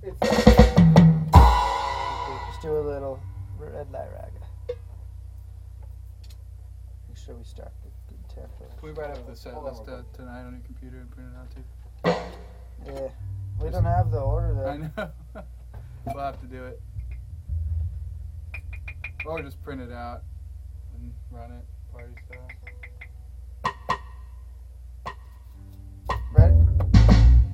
Just do a little red light raga. Make sure we start with good tempo. Can we write up the set list tonight on your computer and print it out too? Yeah. We don't have the order there. I know. We'll have to do it. Or just print it out and run it party style.